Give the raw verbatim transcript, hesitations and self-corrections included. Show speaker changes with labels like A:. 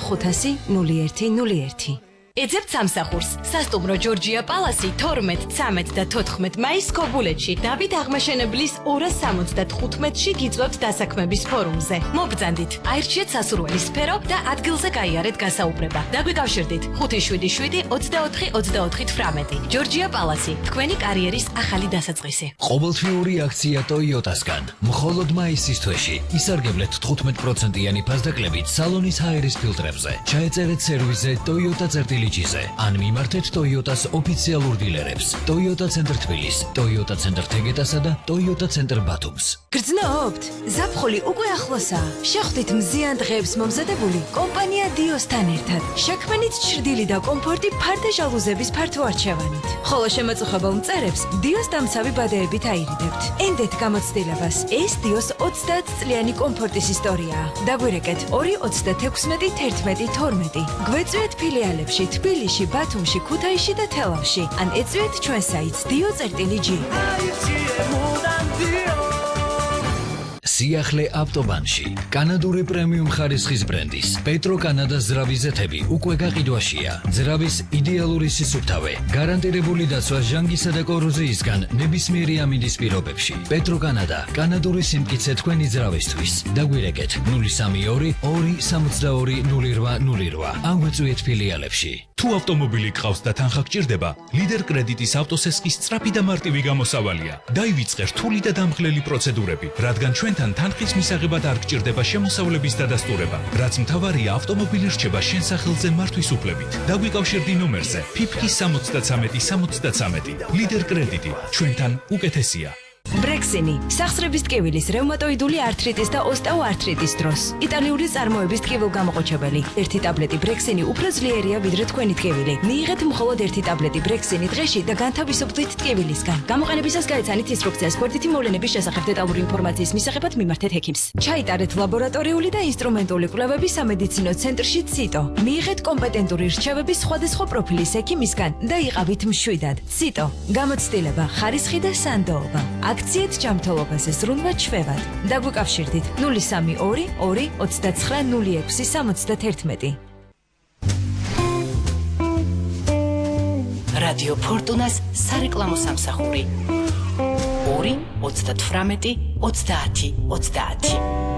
A: ხუთასი ნული ერთი ნული ერთი. ეძებთ სამსახურს. სასტუმრო ჯორჯია პალასი თორმეტ, ცამეტ და თოთხმეტ მაისს ქობულეთში დავით აღმაშენებლის ორას სამოცდათხუთმეტში გიწვევთ დასაქმების ფორუმზე. მობრძანდით, აირჩიეთ სასურველი სფერო და ადგილზე გაიარეთ გასაუბრება. დაგვიკავშირდით ხუთი შვიდი შვიდი ოცდაოთხი ოცდაოთხი თვრამეტი. ჯორჯია პალასი, თქვენი კარიერის ახალი დასაწყისი.
B: ყოველთვიური აქცია Toyota-სგან. მხოლოდ მაისის თვეში ისარგებლეთ თხუთმეტ პროცენტიანი ფასდაკლებით სალონის ჰაერის ფილტრებზე. ჩაეწერეთ სერვისზე Toyota წერტილი ზე ან მიმართეთ Toyota-ს ოფიციალურ დილერებს. Toyota ცენტრ თბილის, Toyota ცენტრ თეგეტასა და Toyota ცენტრ ბათუმს.
A: გრძნობთ? ზაფხული უკვე ახლოსაა. შეხვდით მზიან დღეებს მომზადებული კომპანია Dios-თან ერთად. შექმნით ჩრდილი და კომფორტი ფარდა ჟალუზების ფართო არჩევანით. ხოლო შემაწუხებელ მწერებს Dios დამცავი ბადეებით აირიდებთ. ენდეთ გამოცდილებას. ეს Dios ოცდაათ წლიანი კომფორტის ისტორიაა. დაგვირეკეთ ორი ოცდათექვსმეტი თერთმეტი თორმეტი. გვეწვიეთ ფილიალებში თბილისში, ბათუმში, ქუთაისში და თელავში. ან ეწვიეთ ჩვენ საიტს dio წერტილი ჯი.
B: სიახლე ავტობანში. კანადური პრემიუმ ხარისხის ბრენდის Petro Canada ზრავის ზეთები უკვე გაყიდვაშია. ზრავის იდეალური სისუფთავე, გარანტირებული დაცვა ჟანგისა და კოროზიისგან ნებისმიერი ამინდის პირობებში. Petro Canada, კანადური სიმტკიცე თქვენი ზრავისთვის. დაგვირეკეთ ნული სამი ორი ორი სამოცდაორი ნული რვა ნული რვა. ან გვეწვიეთ ფილიალებში.
C: თუ ავტომობილი გყავს და თანხა გჭირდება, ლიდერ კრედიტის ავტოსესკის სწრაფი და მარტივი გამოსავალია. დაივიწყე რთული და დამხლელი პროცედურები, რადგან ჩვენთან თანხის მისაღებად არ გჭირდება შემოსავლების დადასტურება, რაც მთავარია ავტომობილი რჩება შენ სახელზე მართვის უფლებით. დაგვიკავშირდი ნომერზე ფიფხი სამოცდაცამეტი სამოცდაცამეტი. ლიდერ კრედიტი ჩვენთან უკეთესია.
A: ბრექსინი, სახსრების ტკივილის, რევმატოიდული ართრიტის და ოსტეოართრიტის დროს. იტალიური წარმოების ტკივილგამოყოჩებელი. ერთი ტაბლეტი ბრექსინი უფრო ძლიერია ვიდრე თქვენი ტკივილი. მიიღეთ მხოლოდ ერთი ტაბლეტი ბრექსინი დღეში და განთავისუფლდით ტკივილისგან. გამოყენებისას გაეცანით ინსტრუქციას გვერდითი მოვლენების შესახებ დეტალური ინფორმაციის მისაღებად მიმართეთ ექიმს. ჩაიტარეთ ლაბორატორიული და ინსტრუმენტული კვლევები სამედიცინო ცენტრში ციტო. მიიღეთ კომპეტენტური რჩევები სხვადასხვა პროფილის ექიმისგან და იყავით მშვიდად. ციტო, გამოცდილება, ხარისხი და სანდოობა. აქციეთ ჯანმრთელობაზე ზრუნვა ჩვევად. დაგვიკავშირდით ნული სამი ორი ორი ოცდაცხრა ნული ექვსი სამოცდათერთმეტი. რადიო ფორტუნას სარეკლამო სამსახური ორი ოცდათვრამეტი ოცდაათი ოცდაათი.